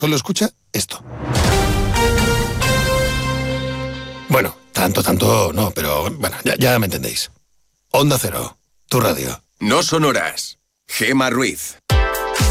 Solo escucha esto. Bueno, tanto no, pero bueno, ya me entendéis. Onda Cero, tu radio. No son horas. Gema Ruiz.